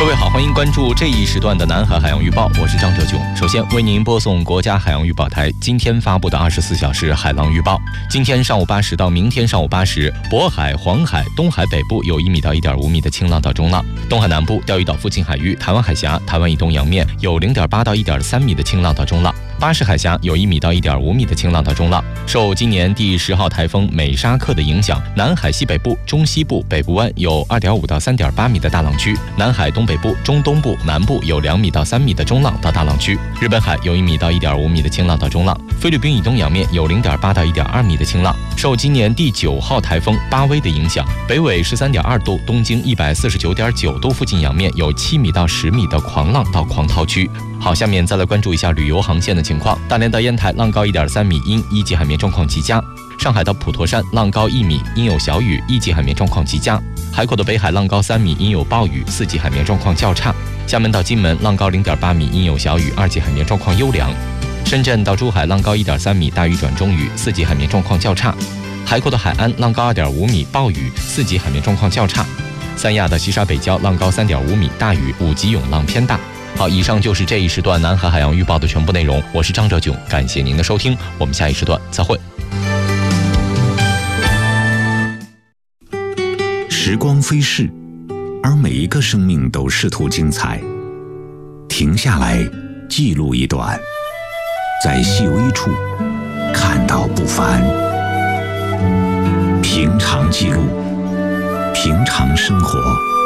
各位好，欢迎关注这一时段的南海海洋预报，我是张哲炯。首先为您播送国家海洋预报台今天发布的24小时海浪预报。今天上午8时到明天上午8时，渤海、黄海、东海北部有1米到1.5米的清浪到中浪；东海南部、钓鱼岛附近海域、台湾海峡、台湾以东洋面有0.8到1.3米的清浪到中浪；巴士海峡有1米到1.5米的清浪到中浪。受今年第10号台风美沙克的影响，南海西北部、中西部、北部湾有2.5到3.8米的大浪区，南海东北部、中东部、南部有2米到3米的中浪到大浪区，日本海有1米到1.5米的清浪到中浪，菲律宾以东洋面有0.8到1.2米的清浪。受今年第9号台风巴威的影响，北纬13.2度、东经149.9度附近洋面有7米到10米的狂浪到狂涛区。好，下面再来关注一下旅游航线的情况。大连到烟台浪高1.3米，因一级海面状况极佳；上海到普陀山浪高1米，因有小雨，一级海面状况极佳；海口的北海浪高3米，因有暴雨，4级海面状况较差；厦门到金门浪高0.8米，因有小雨，2级海面状况优良；深圳到珠海浪高1.3米，大雨转中雨，4级海面状况较差；海口的海安浪高2.5米，暴雨，4级海面状况较差；三亚的西沙北礁浪高3.5米，大雨，5级涌浪偏大。好，以上就是这一时段南海海洋预报的全部内容，我是张哲炯，感谢您的收听，我们下一时段再会。 时光飞逝，而每一个生命都试图精彩。停下来，记录一段，在细微处看到不凡。平常记录，平常生活。